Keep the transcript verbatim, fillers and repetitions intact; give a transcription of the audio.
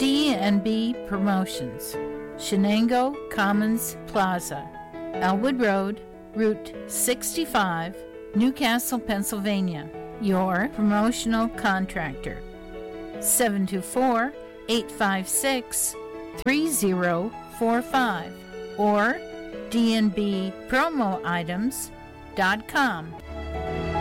D and B Promotions, Shenango Commons Plaza, Elwood Road, Route sixty-five, Newcastle, Pennsylvania. Your promotional contractor. seven two four, eight five six, three zero four five or d n b promo items dot com.